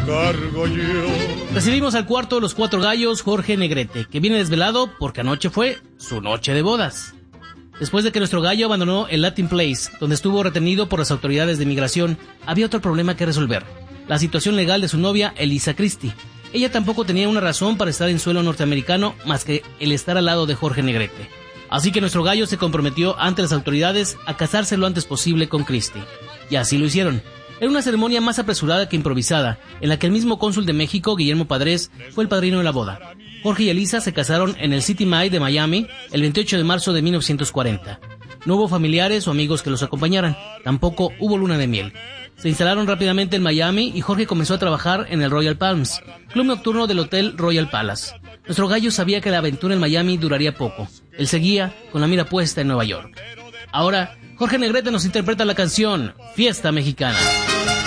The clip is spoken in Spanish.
cargo yo. Recibimos al cuarto de los cuatro gallos, Jorge Negrete, que viene desvelado porque anoche fue su noche de bodas. Después de que nuestro gallo abandonó el Latin Place, donde estuvo retenido por las autoridades de migración, había otro problema que resolver: la situación legal de su novia, Elisa Christie. Ella tampoco tenía una razón para estar en suelo norteamericano más que el estar al lado de Jorge Negrete. Así que nuestro gallo se comprometió ante las autoridades a casarse lo antes posible con Christie. Y así lo hicieron. Era una ceremonia más apresurada que improvisada, en la que el mismo cónsul de México, Guillermo Padres, fue el padrino de la boda. Jorge y Elisa se casaron en el City Mall de Miami el 28 de marzo de 1940. No hubo familiares o amigos que los acompañaran, tampoco hubo luna de miel. Se instalaron rápidamente en Miami y Jorge comenzó a trabajar en el Royal Palms, club nocturno del Hotel Royal Palace. Nuestro gallo sabía que la aventura en Miami duraría poco. Él seguía con la mira puesta en Nueva York. Ahora, Jorge Negrete nos interpreta la canción Fiesta Mexicana.